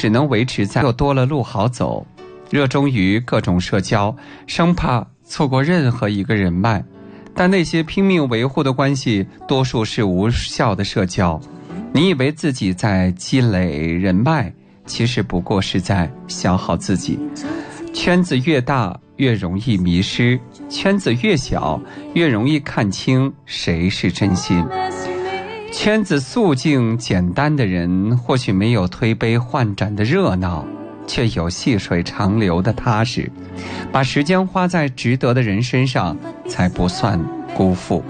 只能维持在又多了路好走，热衷于各种社交，生怕错过任何一个人脉。但那些拼命维护的关系，多数是无效的社交。你以为自己在积累人脉，其实不过是在消耗自己。圈子越大，越容易迷失；圈子越小，越容易看清谁是真心。圈子素净简单的人，或许没有推杯换盏的热闹，却有细水长流的踏实。把时间花在值得的人身上，才不算辜负。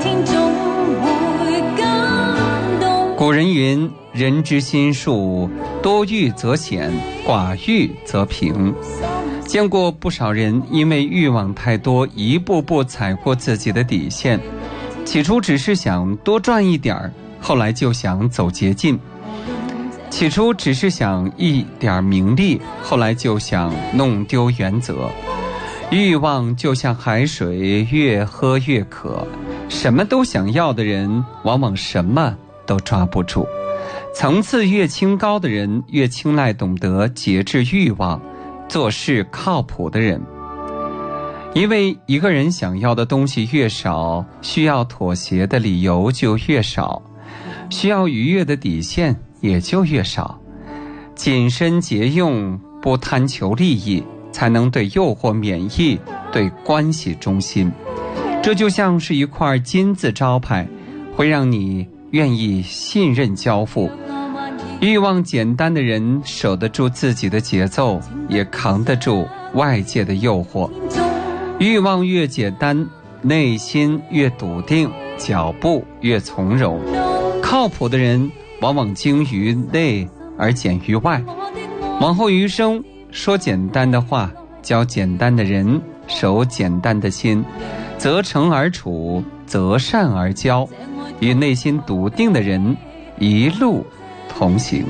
古人云：人之心术，多欲则显，寡欲则平。见过不少人因为欲望太多，一步步踩过自己的底线。起初只是想多赚一点，后来就想走捷径。起初只是想一点名利，后来就想弄丢原则。欲望就像海水，越喝越渴。什么都想要的人，往往什么都抓不住。层次越清高的人，越青睐懂得节制欲望，做事靠谱的人。因为一个人想要的东西越少，需要妥协的理由就越少，需要逾越的底线也就越少。谨慎节用，不贪求利益，才能对诱惑免疫，对关系忠心。这就像是一块金字招牌，会让你愿意信任交付。欲望简单的人，守得住自己的节奏，也扛得住外界的诱惑。欲望越简单，内心越笃定，脚步越从容。靠谱的人往往精于内而简于外。往后余生，说简单的话，交简单的人，守简单的心，择诚而处，择善而交，与内心笃定的人一路同行。